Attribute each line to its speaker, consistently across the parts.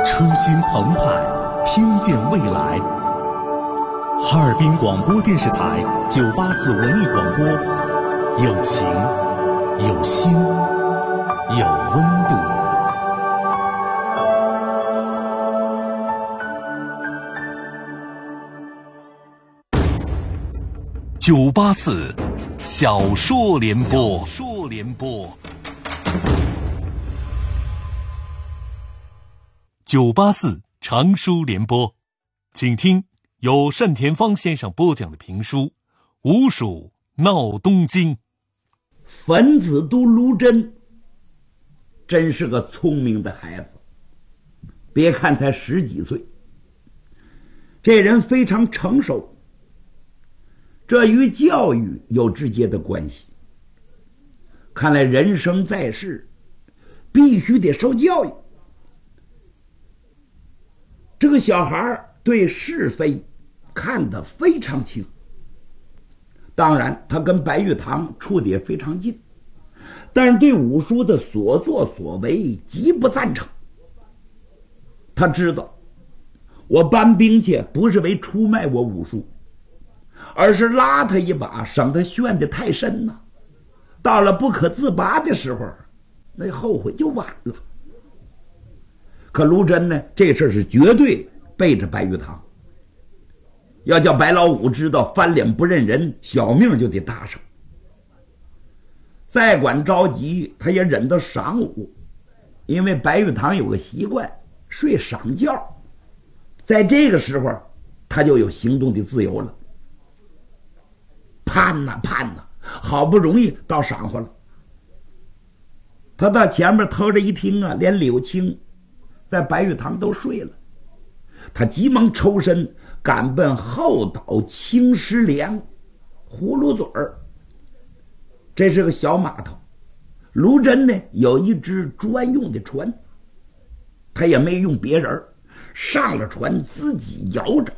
Speaker 1: 初心澎湃，听见未来。哈尔滨广播电视台984文艺广播，有情，有心，有温度。984小说联播。984长书联播，请听由单田芳先生播讲的评书《吴蜀闹东京》。
Speaker 2: 樊子都卢真真是个聪明的孩子，别看他10几岁，这人非常成熟，这与教育有直接的关系。看来人生在世必须得受教育。这个小孩对是非看得非常清，当然他跟白玉堂处得也非常近，但是对武叔的所作所为极不赞成。他知道我搬兵去不是为出卖我武叔，而是拉他一把，省得陷得太深了，到了不可自拔的时候，那后悔就晚了。可卢真呢，这事是绝对背着白玉堂，要叫白老五知道翻脸不认人，小命就得搭上。再管着急他也忍到晌午，因为白玉堂有个习惯，睡晌觉，在这个时候他就有行动的自由了。盼呐，好不容易到晌午了，他到前面偷着一听啊，连柳青在白玉堂都睡了，他急忙抽身赶奔后岛青石梁葫芦嘴儿。这是个小码头，卢真呢有一只专用的船，他也没用别人，上了船自己摇着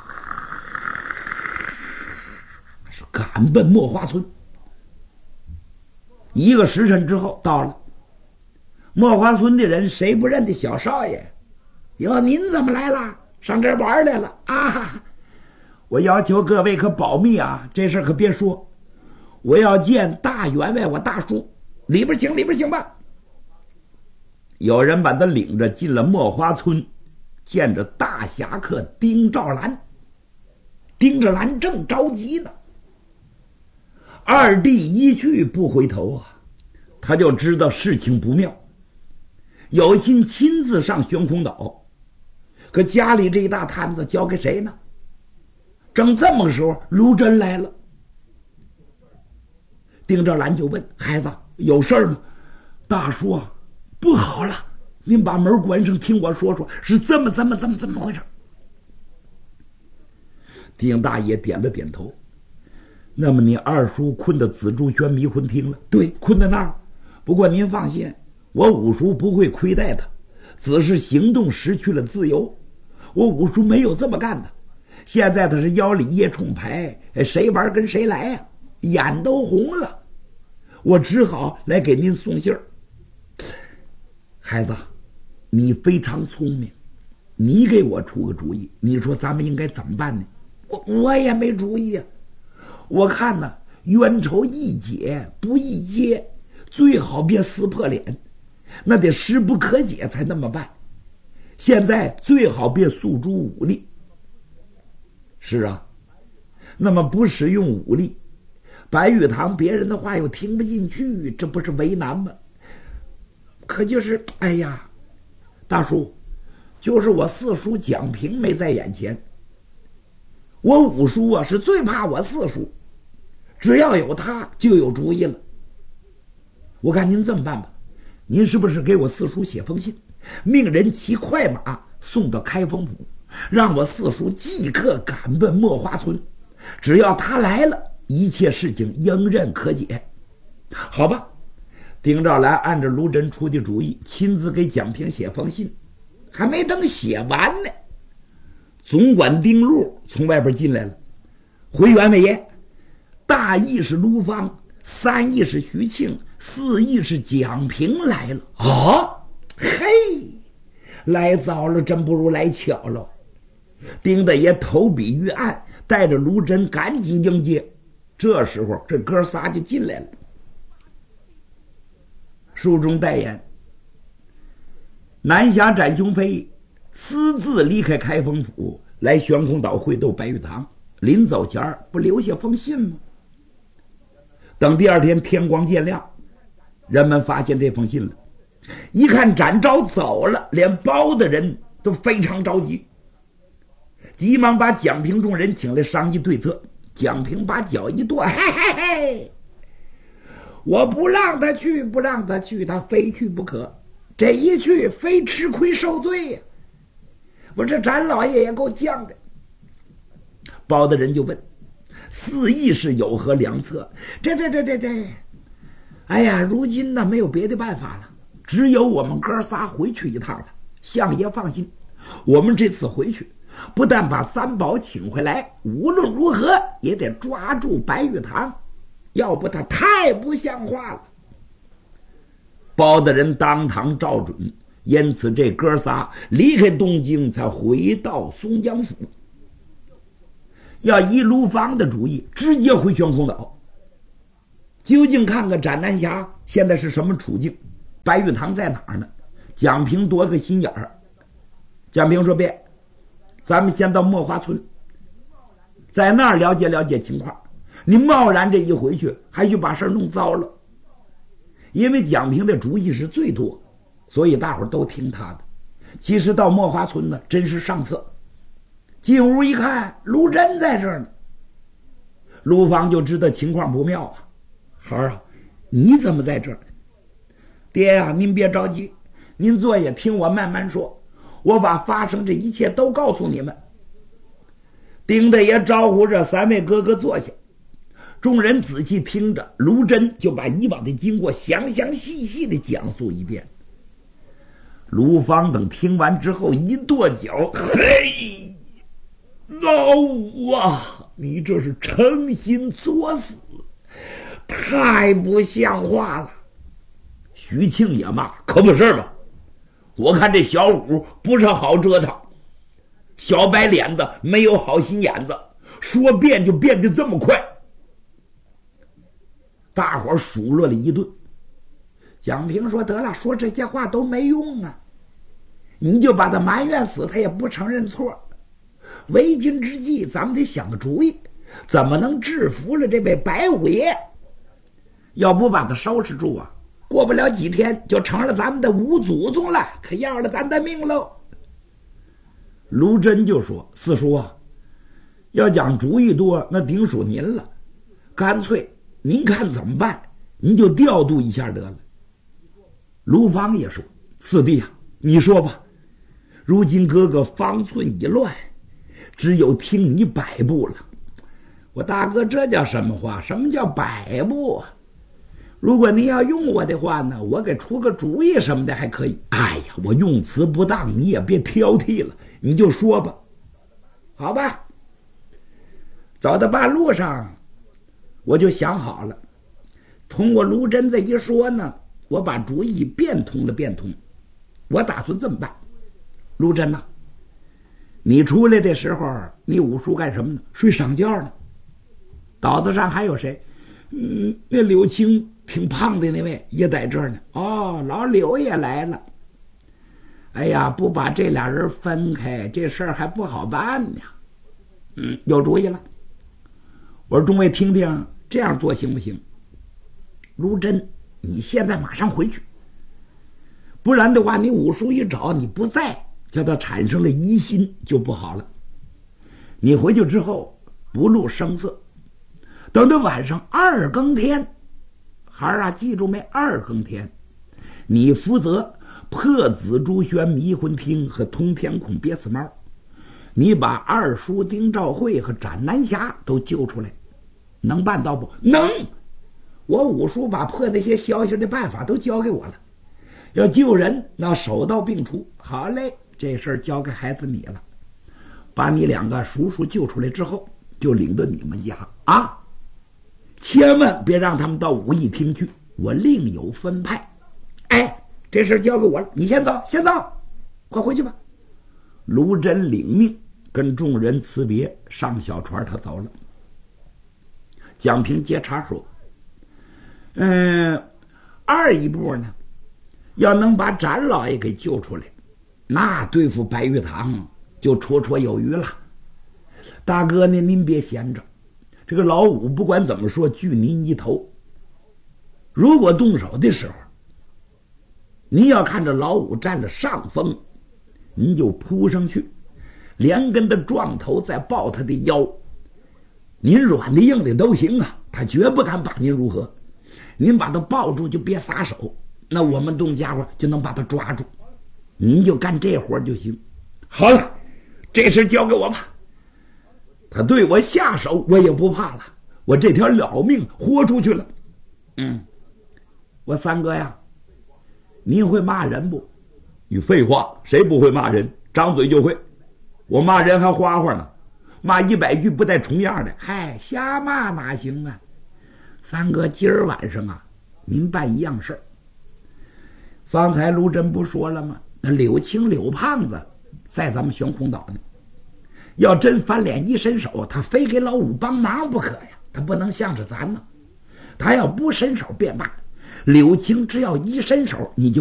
Speaker 2: 是赶奔墨花村。1个时辰之后到了，墨花村的人谁不认得小少爷？哟，您怎么来了？上这儿玩来了啊？我要求各位可保密啊，这事可别说。我要见大员外，我大叔，里边请吧。有人把他领着进了墨花村，见着大侠客丁兆兰。丁兆兰正着急呢，二弟一去不回头啊，他就知道事情不妙，有心亲自上悬空岛，可家里这一大摊子交给谁呢？正这么个时候，卢真来了。丁兆兰就问：“孩子，有事吗？”大叔啊，不好了，您把门关上，听我说说，是这么回事。丁大爷点了点头。那么你二叔困到紫竹轩迷魂厅了？对，困在那儿。不过您放心，我五叔不会亏待他，只是行动失去了自由。我五叔没有这么干的。现在他是腰里夜冲牌，谁玩跟谁来呀，眼都红了。我只好来给您送信儿。孩子，你非常聪明，你给我出个主意，你说咱们应该怎么办呢？我也没主意啊。我看呢，冤仇易解不易结，最好别撕破脸，那得势不可解才那么办。现在最好别诉诸武力。是啊，那么不使用武力，白玉堂别人的话又听不进去，这不是为难吗？可就是哎呀，大叔，就是我四叔蒋平没在眼前，我五叔啊是最怕我四叔，只要有他就有主意了。我看您这么办吧，您是不是给我四叔写封信，命人骑快马送到开封府，让我四叔即刻赶奔墨花村，只要他来了，一切事情迎刃可解。好吧，丁兆兰按照卢真出的主意，亲自给蒋平写封信。还没等写完呢，总管丁禄从外边进来了。回员外爷，大义是卢芳，3义是徐庆，4义是蒋平来了。啊，嘿， 来早了真不如来巧了。丁大爷投笔于案，带着卢真赶紧迎接。这时候这哥仨就进来了。书中代言，南侠展雄飞私自离开开封府，来悬空岛会斗白玉堂，临走前不留下封信吗？等第二天天光渐亮，人们发现这封信了，一看展昭走了，连包的人都非常着急，急忙把蒋平众人请来商议对策。蒋平把脚一跺，嘿嘿嘿，我不让他去，不让他去，他非去不可，这一去非吃亏受罪呀！我这展老爷也够犟的。包的人就问，四义是有何良策？这，哎呀，如今呢没有别的办法了，只有我们哥仨回去一趟了。相爷放心，我们这次回去不但把三宝请回来，无论如何也得抓住白玉堂，要不他太不像话了。包大人当堂照准，因此这哥仨离开东京，才回到松江府。要依卢芳的主意，直接回悬空岛，究竟看看斩南侠现在是什么处境，白玉堂在哪儿呢？蒋平多个心眼儿。蒋平说，别，咱们先到墨花村，在那儿了解了解情况。你贸然这一回去，还许把事弄糟了。因为蒋平的主意是最多，所以大伙都听他的。其实到墨花村呢，真是上策。进屋一看，卢真在这儿呢。卢芳就知道情况不妙啊。孩儿啊，你怎么在这儿？爹呀，您别着急，您坐下听我慢慢说，我把发生这一切都告诉你们。丁大爷招呼着三位哥哥坐下，众人仔细听着，卢真就把以往的经过详详细细的讲述一遍。卢芳等听完之后一跺脚，嘿，老五啊，你这是诚心作死，太不像话了。徐庆也骂，可不是嘛，我看这小五不是好折腾，小白脸子没有好心眼子，说变就变得这么快。大伙数落了一顿。蒋平说，得了，说这些话都没用啊，你就把他埋怨死，他也不承认错。为今之计，咱们得想个主意，怎么能制服了这位白五爷？要不把他收拾住啊，过不了几天就成了咱们的五祖宗了，可要了咱的命喽。卢真就说，四叔啊，要讲主意多，那顶属您了，干脆您看怎么办，您就调度一下得了。卢芳也说，四弟啊，你说吧，如今哥哥方寸已乱，只有听你摆布了。我大哥，这叫什么话？什么叫摆布啊？如果您要用我的话呢，我给出个主意什么的还可以。哎呀，我用词不当，你也别挑剔了，你就说吧。好吧，走到半路上，我就想好了。通过卢真这一说呢，我把主意变通了变通。我打算这么办，卢真呐，你出来的时候，你五叔干什么呢？睡晌觉呢。岛子上还有谁？那柳青挺胖的那位也在这儿呢。哦，老柳也来了。哎呀，不把这俩人分开，这事儿还不好办呢。有主意了。我说众位听听，这样做行不行？卢真，你现在马上回去，不然的话，你五叔一找你不在，叫他产生了疑心就不好了。你回去之后不露声色，等到晚上2更天，孩儿啊，记住没？2更天，你负责破紫竹轩迷魂厅和通天孔憋死猫，你把二叔丁兆会和斩南侠都救出来，能办到不？能。我五叔把破那些消息的办法都交给我了，要救人那手到病除。好嘞，这事儿交给孩子你了。把你2个叔叔救出来之后，就领到你们家啊，千万别让他们到武艺厅去，我另有分派。哎，这事儿交给我了，你先走，先走。 快回去吧。卢真领命，跟众人辞别，上小船，他走了。蒋平接茬说：“二一步呢，要能把展老爷给救出来，那对付白玉堂就绰绰有余了。大哥呢，您别闲着，这个老五不管怎么说，拒您一头。如果动手的时候，您要看着老五占了上风，您就扑上去，连跟他撞头，再抱他的腰。您软的硬的都行啊，他绝不敢把您如何。您把他抱住，就别撒手，那我们动家伙就能把他抓住。您就干这活就行。好了，这事交给我吧。他对我下手，我也不怕了。我这条老命豁出去了。我三哥呀，您会骂人不？你废话，谁不会骂人？张嘴就会。我骂人还花花呢，骂100句不带重样的。嗨，瞎骂哪行啊？三哥，今儿晚上啊，您办一样事儿。方才卢真不说了吗？那柳青柳胖子在咱们悬空岛呢，要真翻脸一伸手，他非给老五帮忙不可呀，他不能向着咱呢。他要不伸手便罢，柳青只要一伸手，你就